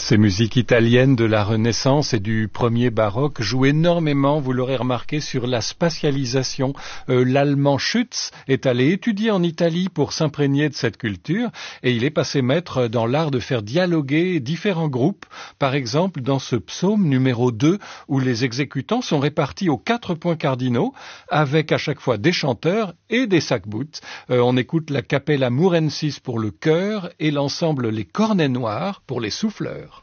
Ces musiques italiennes de la Renaissance et du premier baroque jouent énormément, vous l'aurez remarqué, sur la spatialisation. L'allemand Schütz est allé étudier en Italie pour s'imprégner de cette culture et il est passé maître dans l'art de faire dialoguer différents groupes. Par exemple, dans ce psaume numéro 2 où les exécutants sont répartis aux 4 points cardinaux avec à chaque fois des chanteurs et des sac-boutes. On écoute la Cappella Mourensis pour le chœur et l'ensemble Les Cornets Noirs pour les souffleurs.